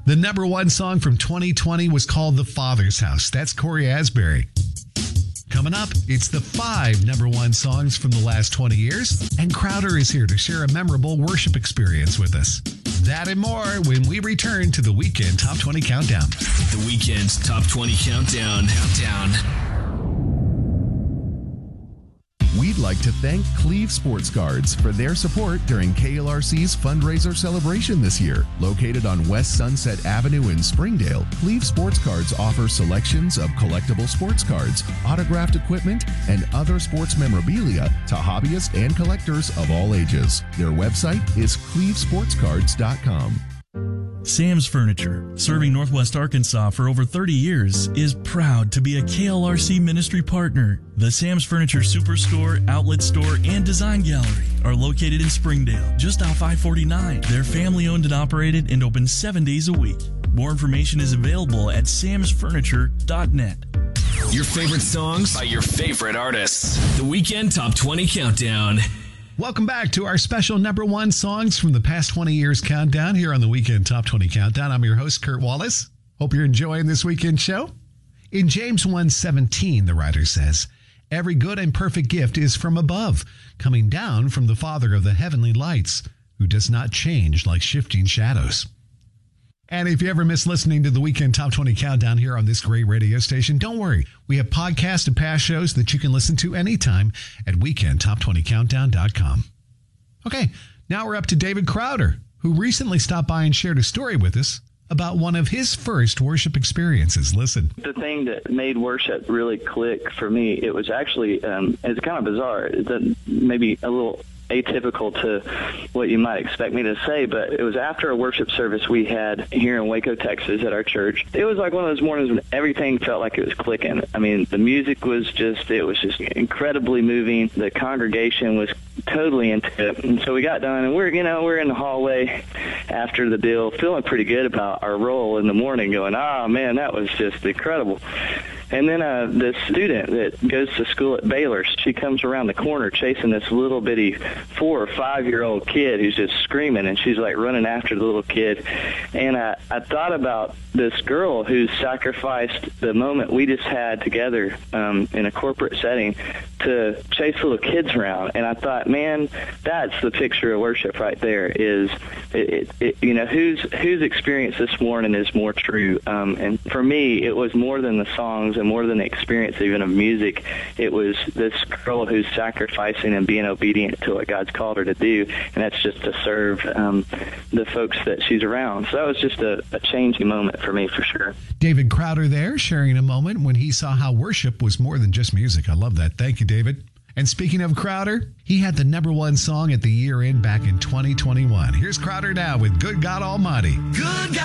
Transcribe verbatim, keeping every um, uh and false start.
The number one song from twenty twenty was called The Father's House. That's Corey Asbury. Coming up, it's the five number one songs from the last twenty years, and Crowder is here to share a memorable worship experience with us. That and more when we return to the Weekend Top twenty Countdown. The Weekend Top twenty Countdown. Countdown. We'd like to thank Cleve Sports Cards for their support during K L R C's fundraiser celebration this year. Located on West Sunset Avenue in Springdale, Cleve Sports Cards offers selections of collectible sports cards, autographed equipment, and other sports memorabilia to hobbyists and collectors of all ages. Their website is cleve sports cards dot com. Sam's Furniture, serving Northwest Arkansas for over thirty years, is proud to be a K L R C ministry partner. The Sam's Furniture Superstore, Outlet Store, and Design Gallery are located in Springdale, just off I forty-nine. They're family owned and operated and open seven days a week. More information is available at sams furniture dot net. Your favorite songs by your favorite artists. The Weekend Top twenty Countdown. Welcome back to our special number one songs from the past twenty years countdown here on the Weekend Top twenty Countdown. I'm your host, Kurt Wallace. Hope you're enjoying this weekend show. In James one seventeen, the writer says, "Every good and perfect gift is from above, coming down from the Father of the heavenly lights, who does not change like shifting shadows." And if you ever miss listening to the Weekend Top twenty Countdown here on this great radio station, don't worry. We have podcasts and past shows that you can listen to anytime at weekend top twenty countdown dot com. Okay, now we're up to David Crowder, who recently stopped by and shared a story with us about one of his first worship experiences. Listen. The thing that made worship really click for me, it was actually, um, it's kind of bizarre. It's maybe a little atypical to what you might expect me to say, but it was after a worship service we had here in Waco, Texas at our church. It was like one of those mornings when everything felt like it was clicking. I mean, the music was just, it was just incredibly moving. The congregation was totally into it. And so we got done, and we're, you know, we're in the hallway after the deal, feeling pretty good about our role in the morning, going, oh, man, that was just incredible. And then uh, this student that goes to school at Baylor, she comes around the corner chasing this little bitty four or five-year-old kid who's just screaming, and she's like running after the little kid. And I, I thought about this girl who sacrificed the moment we just had together um, in a corporate setting to chase little kids around. And I thought, man, that's the picture of worship right there. Is it, it, it, you know, whose whose experience this morning is more true? Um, and for me, it was more than the songs and more than the experience even of music. It was this girl who's sacrificing and being obedient to what God's called her to do, and that's just to serve um, the folks that she's around. So that was just a, a changing moment for me, for sure. David Crowder there, sharing a moment when he saw how worship was more than just music. I love that. Thank you, David. And speaking of Crowder, he had the number one song at the year end back in twenty twenty-one. Here's Crowder now with Good God Almighty. Good God.